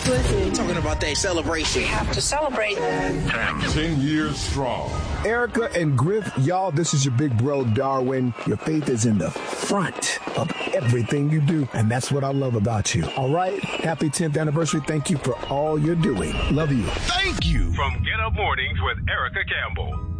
Listen. Talking about that celebration. We have to celebrate. 10 years strong. Erica and Griff, y'all, this is your big bro, Darwin. Your faith is in the front of everything you do, and that's what I love about you. All right? Happy 10th anniversary. Thank you for all you're doing. Love you. Thank you. From Get Up Mornings with Erica Campbell.